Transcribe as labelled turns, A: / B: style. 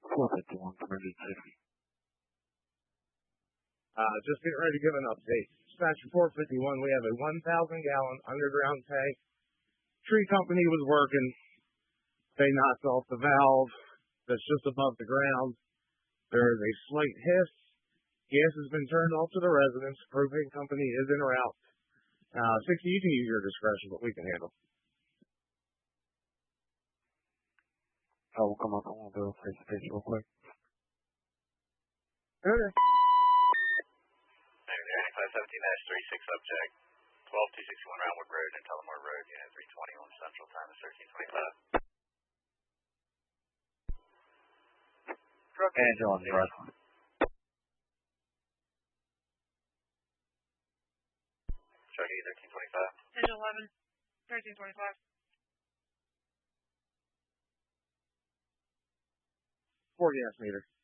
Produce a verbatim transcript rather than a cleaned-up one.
A: four fifty-one from sixty.
B: Uh, just getting ready to give an update. Dispatch four fifty-one, we have a one thousand gallon underground tank. Tree company was working. They knocked off the valve that's just above the ground. There is a slight hiss. Gas has been turned off to the residents. Propane company is en route. Uh, sixty, you can use your discretion, but we can handle.
A: I will come up and we'll do a face to face real quick.
B: Okay.
C: ninety-five seventeen dash thirty-six subject, twelve two sixty-one Roundwood Road and Tullamore Road, unit three twenty-one Central, time is thirteen twenty-five.
A: Angel on the right.
C: Truck eight thirteen twenty-five.
D: Angel eleven, thirteen twenty-five.
B: Four gas meter.